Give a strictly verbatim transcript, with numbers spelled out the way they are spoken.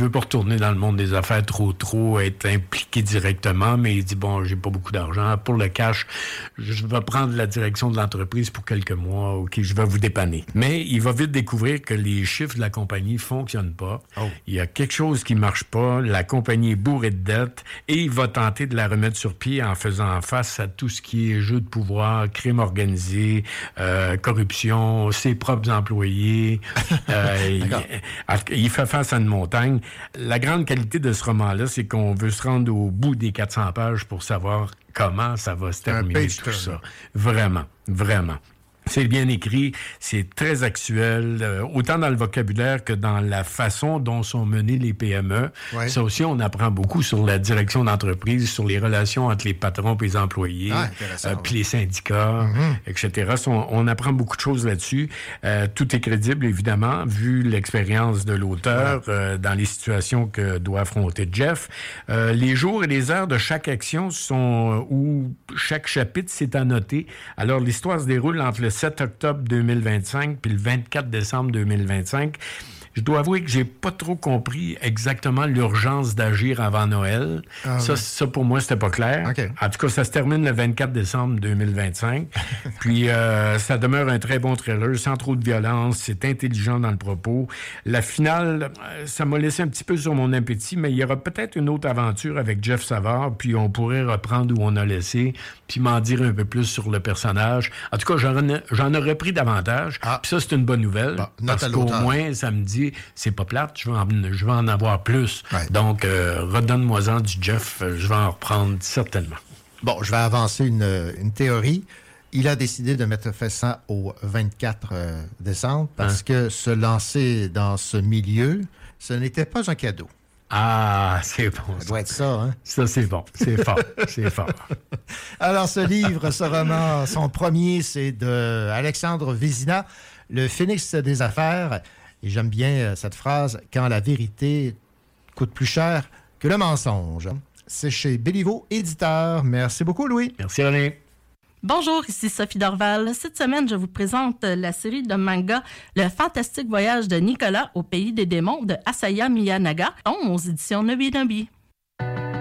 veut pas retourner dans le monde des affaires trop, trop, être impliqué directement, mais il dit, bon, j'ai pas beaucoup d'argent. Pour le cash, je vais prendre la direction de l'entreprise pour quelques mois. OK, je vais vous dépanner. Mais il va vite découvrir que les chiffres de la compagnie fonctionnent pas. Oh. Il y a quelque chose qui marche pas. La compagnie est bourrée de dettes et il va tenter de la remettre sur pied en faisant face à tout ce qui est jeu de pouvoir, crime organisé, euh, corruption, ses propres employés. euh, il, il fait face à une montagne. La grande qualité de ce roman-là, c'est qu'on veut se rendre au bout des quatre cents pages pour savoir comment ça va se terminer, tout turn. Ça. Vraiment, vraiment. C'est bien écrit, c'est très actuel, euh, autant dans le vocabulaire que dans la façon dont sont menées les P M E. Ouais. Ça aussi, on apprend beaucoup sur la direction d'entreprise, sur les relations entre les patrons et les employés, ah, euh, puis ouais. les syndicats, mm-hmm. et cetera. On, on apprend beaucoup de choses là-dessus. Euh, tout est crédible, évidemment, vu l'expérience de l'auteur ouais. euh, dans les situations que doit affronter Jeff. Euh, les jours et les heures de chaque action sont où chaque chapitre s'est annoté. Alors, l'histoire se déroule entre le sept octobre deux mille vingt-cinq puis le vingt-quatre décembre deux mille vingt-cinq. Je dois avouer que j'ai pas trop compris exactement l'urgence d'agir avant Noël. Ah, ça, ouais. ça, pour moi, c'était pas clair. Okay. En tout cas, ça se termine le vingt-quatre décembre deux mille vingt-cinq. Puis, euh, ça demeure un très bon thriller, sans trop de violence. C'est intelligent dans le propos. La finale, ça m'a laissé un petit peu sur mon appétit, mais il y aura peut-être une autre aventure avec Jeff Savard, puis on pourrait reprendre où on a laissé, puis m'en dire un peu plus sur le personnage. En tout cas, j'en, j'en aurais pris davantage. Ah. Puis ça, c'est une bonne nouvelle. Bon, parce qu'au moins, ça me dit, c'est pas plate, je vais en, je vais en avoir plus. Ouais. Donc, euh, redonne-moi-en du Jeff, je vais en reprendre certainement. Bon, je vais avancer une, une théorie. Il a décidé de mettre fin au vingt-quatre décembre parce hein? que se lancer dans ce milieu, ce n'était pas un cadeau. Ah, c'est bon. Ça doit être ça, hein? Ça, c'est bon. C'est fort. C'est fort. Alors, ce livre, ce roman, son premier, c'est de Alexandre Vézina, Le Phénix des affaires. Et j'aime bien cette phrase, « Quand la vérité coûte plus cher que le mensonge ». C'est chez Béliveau, éditeur. Merci beaucoup, Louis. Merci, René. Bonjour, ici Sophie Dorval. Cette semaine, je vous présente la série de manga Le fantastique voyage de Nicolas au pays des démons de Asaya Miyanaga, aux éditions Nobi Nobi.